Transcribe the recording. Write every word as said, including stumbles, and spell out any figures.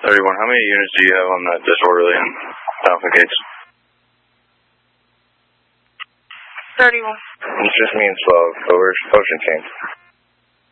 thirty-one, how many units do you have on that disorderly and Alpha Gates? thirty-one. It's just me and twelve, but we're potion chain.